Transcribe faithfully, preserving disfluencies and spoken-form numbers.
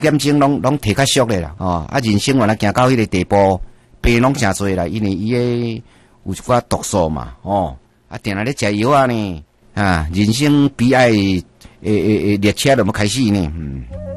验证拢拢摕较俗咧啦，哦，啊，人生原来行到迄个地步，病拢诚多啦，因为伊个有一寡毒素嘛，哦，啊，定来咧食药啊呢，啊，人生悲哀诶诶诶列车就要开始呢，嗯。